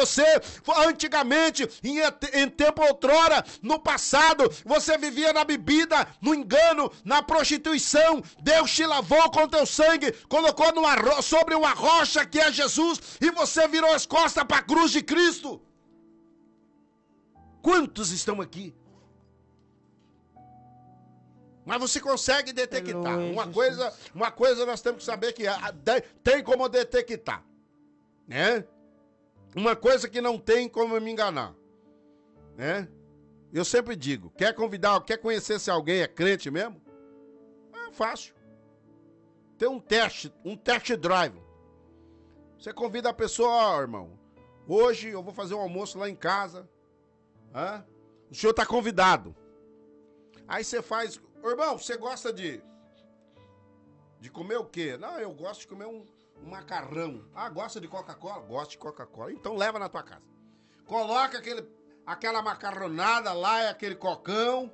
você, antigamente, em tempo outrora, no passado, você vivia na bebida, no engano, na prostituição. Deus te lavou com teu sangue, colocou sobre uma rocha que é Jesus, e você virou as costas para a cruz de Cristo. Quantos estão aqui? Mas você consegue detectar. Uma coisa nós temos que saber que tem como detectar, né? Uma coisa que não tem como me enganar, né? Eu sempre digo, quer conhecer se alguém é crente mesmo? É fácil. Tem um test drive. Você convida a pessoa, ó, irmão, hoje eu vou fazer um almoço lá em casa. O senhor está convidado. Aí você faz... Irmão, você gosta de comer o quê? Não, eu gosto de comer um macarrão. Ah, gosta de Coca-Cola? Gosto de Coca-Cola. Então leva na tua casa. Coloca aquela macarronada lá, aquele cocão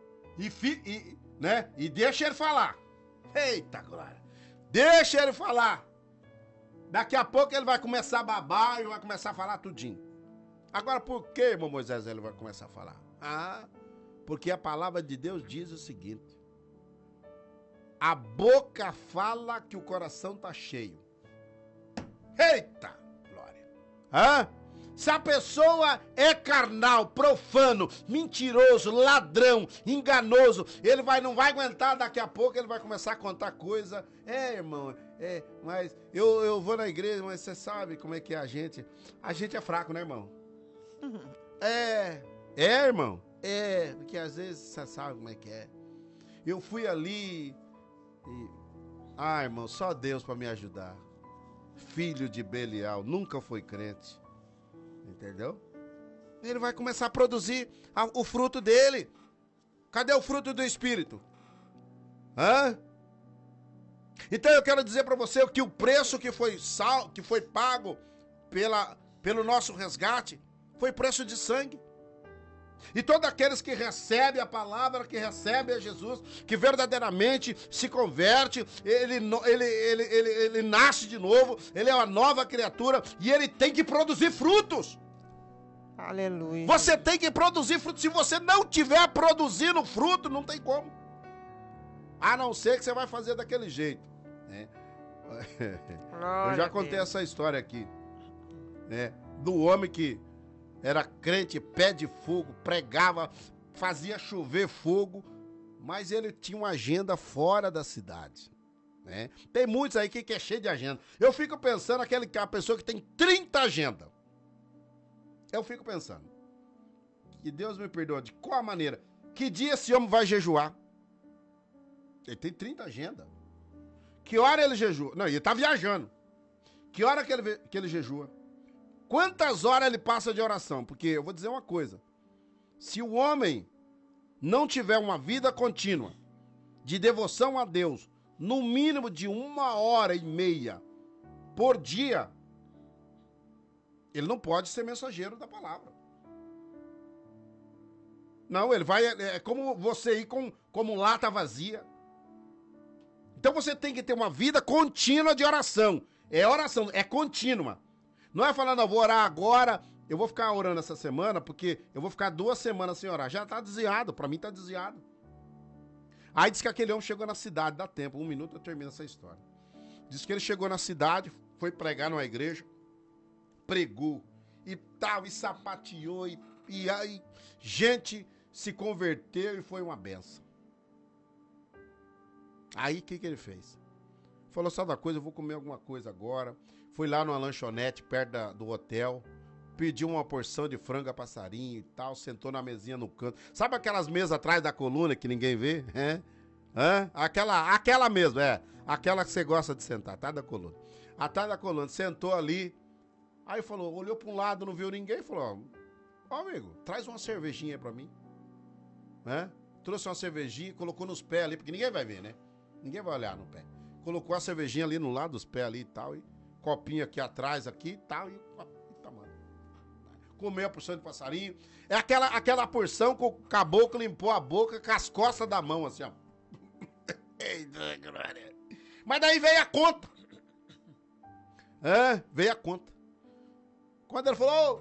e deixa ele falar. Eita, glória. Deixa ele falar. Daqui a pouco ele vai começar a babar e vai começar a falar tudinho. Agora, por que, irmão Moisés, ele vai começar a falar? Porque a palavra de Deus diz o seguinte: a boca fala que o coração tá cheio. Eita, glória. Se a pessoa é carnal, profano, mentiroso, ladrão, enganoso, ele não vai aguentar, daqui a pouco ele vai começar a contar coisa. Irmão, mas eu vou na igreja, mas você sabe como é que é a gente. A gente é fraco, né, irmão? Irmão. Porque às vezes você sabe como é que é. Eu fui ali e... irmão, só Deus para me ajudar. Filho de Belial, nunca foi crente. Entendeu? Ele vai começar a produzir o fruto dele. Cadê o fruto do Espírito? Então eu quero dizer para você que o preço que foi pago pelo nosso resgate foi preço de sangue. E todos aqueles que recebem a palavra, que recebem a Jesus, que verdadeiramente se converte, ele nasce de novo, ele é uma nova criatura e ele tem que produzir frutos. Aleluia. Você tem que produzir frutos. Se você não tiver produzindo fruto, não tem como. A não ser que você vai fazer daquele jeito, né? Eu já contei essa história aqui, né? Do homem que era crente, pé de fogo, pregava, fazia chover fogo, mas ele tinha uma agenda fora da cidade, né? Tem muitos aí que é cheio de agenda. Eu fico pensando a pessoa que tem 30 agendas. Eu fico pensando, que Deus me perdoe, de qual maneira? Que dia esse homem vai jejuar? Ele tem 30 agendas. Que hora ele jejua? Não, ele tá viajando. Que hora que ele jejua? Quantas horas ele passa de oração? Porque eu vou dizer uma coisa. Se o homem não tiver uma vida contínua de devoção a Deus, no mínimo de 1h30 por dia, ele não pode ser mensageiro da palavra. Não, ele vai... É como você ir como lata vazia. Então você tem que ter uma vida contínua de oração. É oração, é contínua. Não é falando, eu vou orar agora, eu vou ficar orando essa semana, porque eu vou ficar 2 semanas sem orar. Já tá desviado, pra mim tá desviado. Aí diz que aquele homem chegou na cidade, dá tempo, 1 minuto eu termino essa história. Diz que ele chegou na cidade, foi pregar numa igreja, pregou e tal, e sapateou, e aí gente se converteu e foi uma benção. Aí o que ele fez? Falou, sabe da coisa, eu vou comer alguma coisa agora. Fui lá numa lanchonete perto do hotel, pediu uma porção de frango a passarinho e tal, sentou na mesinha no canto. Sabe aquelas mesas atrás da coluna que ninguém vê? Aquela mesmo, aquela que você gosta de sentar, atrás da coluna. Atrás da coluna, sentou ali, aí falou, olhou para um lado, não viu ninguém, falou, ó amigo, traz uma cervejinha pra mim. Trouxe uma cervejinha, colocou nos pés ali, porque ninguém vai ver, né? Ninguém vai olhar no pé. Colocou a cervejinha ali no lado dos pés ali e tal, e copinho aqui atrás, aqui e tal, e tamanho. Comeu a porção de passarinho. É aquela porção que o caboclo limpou a boca com as costas da mão, assim, ó. Eita, glória. Mas daí veio a conta. Veio a conta. Quando ele falou,